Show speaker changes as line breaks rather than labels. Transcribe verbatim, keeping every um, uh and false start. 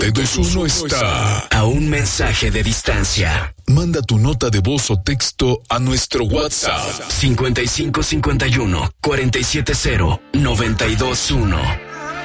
T dos uno está
a un mensaje de distancia.
Manda tu nota de voz o texto a nuestro WhatsApp
cincuenta y cinco cincuenta y uno cuarenta y siete cero noventa y dos uno.